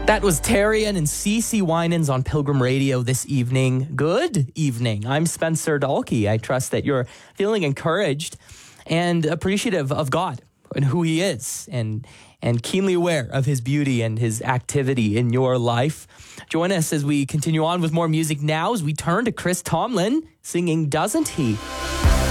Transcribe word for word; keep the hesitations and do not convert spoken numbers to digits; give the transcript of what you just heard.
That was Tarian and Cece Winans on Pilgrim Radio this evening. Good evening. I'm Spencer Dalkey. I trust that you're feeling encouraged and appreciative of God and who he is, and and keenly aware of his beauty and his activity in your life. Join us as we continue on with more music now as we turn to Chris Tomlin singing Doesn't He?